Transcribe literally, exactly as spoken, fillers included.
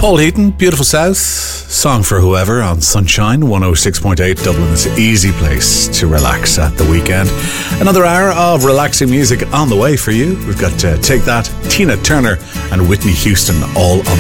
Paul Heaton, Beautiful South, Song for Whoever on Sunshine one oh six point eight, Dublin's easy place to relax at the weekend. Another hour of relaxing music on the way for you. We've got uh, Take That, Tina Turner and Whitney Houston all on